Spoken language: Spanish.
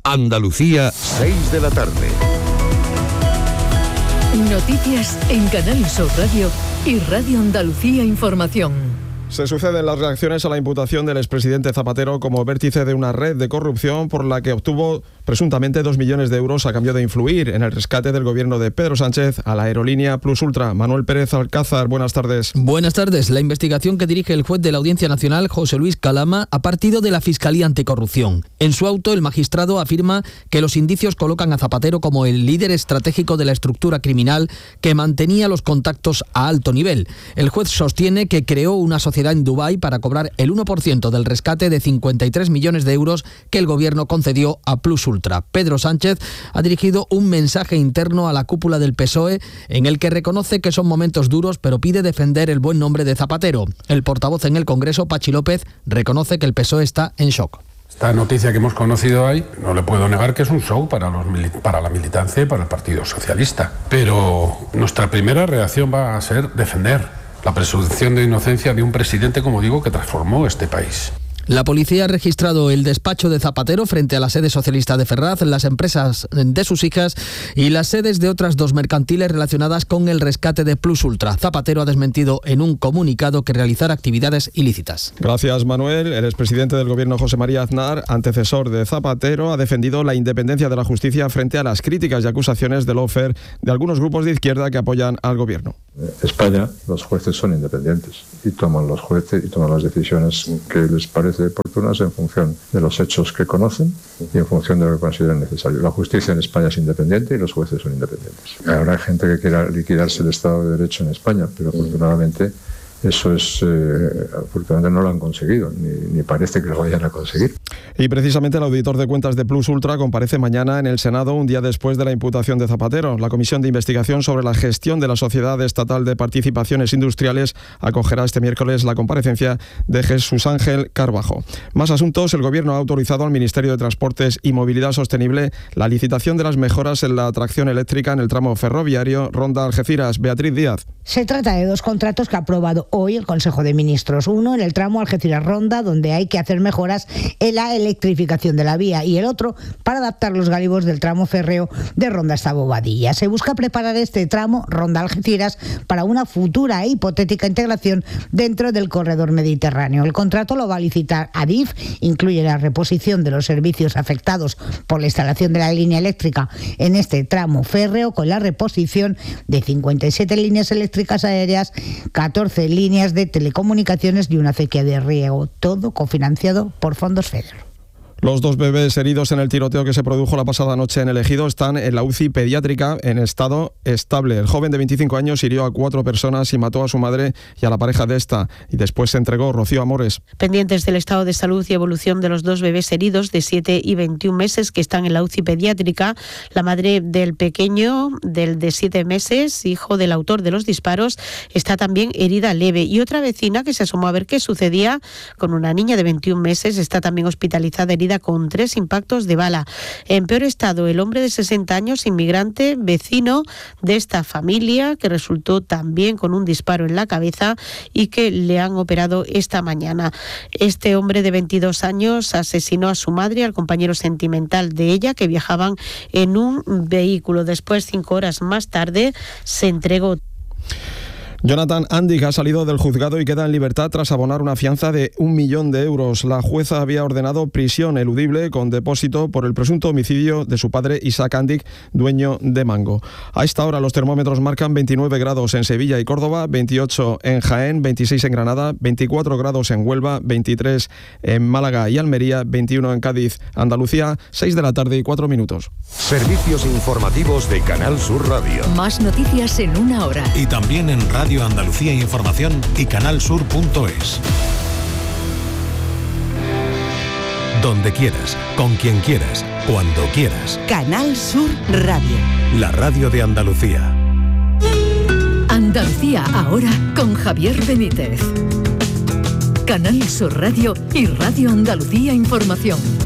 Andalucía, 6 de la tarde. Noticias en Canal Sur Radio y Radio Andalucía Información. Se suceden las reacciones a la imputación del expresidente Zapatero como vértice de una red de corrupción por la que obtuvo presuntamente 2 millones de euros a cambio de influir en el rescate del gobierno de Pedro Sánchez a la aerolínea Plus Ultra. Manuel Pérez Alcázar, buenas tardes. Buenas tardes. La investigación que dirige el juez de la Audiencia Nacional, José Luis Calama, ha partido de la Fiscalía Anticorrupción. En su auto, el magistrado afirma que los indicios colocan a Zapatero como el líder estratégico de la estructura criminal que mantenía los contactos a alto nivel. El juez sostiene que creó una sociedad en Dubái para cobrar el 1% del rescate de 53 millones de euros que el gobierno concedió a Plus Ultra. Pedro Sánchez ha dirigido un mensaje interno a la cúpula del PSOE en el que reconoce que son momentos duros, pero pide defender el buen nombre de Zapatero. El portavoz en el Congreso, Pachi López, reconoce que el PSOE está en shock. Esta noticia que hemos conocido hoy, no le puedo negar que es un show para la militancia y para el Partido Socialista. Pero nuestra primera reacción va a ser defender la presunción de inocencia de un presidente, como digo, que transformó este país. La policía ha registrado el despacho de Zapatero frente a la sede socialista de Ferraz, las empresas de sus hijas y las sedes de otras 2 mercantiles relacionadas con el rescate de Plus Ultra. Zapatero ha desmentido en un comunicado que realizara actividades ilícitas. Gracias, Manuel. El expresidente del gobierno, José María Aznar, antecesor de Zapatero, ha defendido la independencia de la justicia frente a las críticas y acusaciones del lawfare de algunos grupos de izquierda que apoyan al gobierno. España, los jueces son independientes y toman las decisiones que les parece oportunas en función de los hechos que conocen y en función de lo que consideren necesario. La justicia en España es independiente y los jueces son independientes. Habrá gente que quiera liquidarse el Estado de Derecho en España, pero afortunadamente afortunadamente no lo han conseguido, ni parece que lo vayan a conseguir. Y precisamente el auditor de cuentas de Plus Ultra comparece mañana en el Senado, un día después de la imputación de Zapatero. La Comisión de Investigación sobre la Gestión de la Sociedad Estatal de Participaciones Industriales acogerá este miércoles la comparecencia de Jesús Ángel Carbajo. Más asuntos. El Gobierno ha autorizado al Ministerio de Transportes y Movilidad Sostenible la licitación de las mejoras en la tracción eléctrica en el tramo ferroviario Ronda-Algeciras. Beatriz Díaz. Se trata de 2 contratos que ha aprobado hoy el Consejo de Ministros. Uno en el tramo Algeciras-Ronda, donde hay que hacer mejoras en la electrificación de la vía, y el otro para adaptar los galivos del tramo férreo de Ronda hasta Bobadilla. Se busca preparar este tramo Ronda-Algeciras para una futura e hipotética integración dentro del corredor mediterráneo. El contrato lo va a licitar Adif, incluye la reposición de los servicios afectados por la instalación de la línea eléctrica en este tramo férreo, con la reposición de 57 líneas eléctricas aéreas, 14 líneas de telecomunicaciones y una acequia de riego, todo cofinanciado por fondos FEDER. Los 2 bebés heridos en el tiroteo que se produjo la pasada noche en el Ejido están en la UCI pediátrica en estado estable. El joven de 25 años hirió a 4 personas y mató a su madre y a la pareja de esta, y después se entregó. Rocío Amores. Pendientes del estado de salud y evolución de los 2 bebés heridos de 7 y 21 meses que están en la UCI pediátrica, la madre del pequeño, del de 7 meses, hijo del autor de los disparos, está también herida leve, y otra vecina que se asomó a ver qué sucedía con una niña de 21 meses está también hospitalizada herida con 3 impactos de bala. En peor estado, el hombre de 60 años, inmigrante, vecino de esta familia, que resultó también con un disparo en la cabeza y que le han operado esta mañana. Este hombre de 22 años asesinó a su madre y al compañero sentimental de ella, que viajaban en un vehículo. Después, 5 horas más tarde, se entregó. Jonathan Andig ha salido del juzgado y queda en libertad tras abonar una fianza de 1 millón de euros. La jueza había ordenado prisión eludible con depósito por el presunto homicidio de su padre Isaac Andig, dueño de Mango. A esta hora los termómetros marcan 29 grados en Sevilla y Córdoba, 28 en Jaén, 26 en Granada, 24 grados en Huelva, 23 en Málaga y Almería, 21 en Cádiz. Andalucía, 6 de la tarde y 4 minutos. Servicios informativos de Canal Sur Radio. Más noticias en 1 hora. Y también en Radio Andalucía Información y canalsur.es. Donde quieras, con quien quieras, cuando quieras. Canal Sur Radio. La radio de Andalucía. Andalucía ahora con Javier Benítez. Canal Sur Radio y Radio Andalucía Información.